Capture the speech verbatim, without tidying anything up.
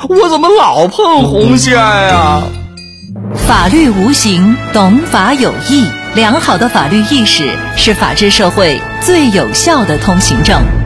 我怎么老碰红线呀？ 法律无形，懂法有义。良好的法律意识是法治社会最有效的通行证。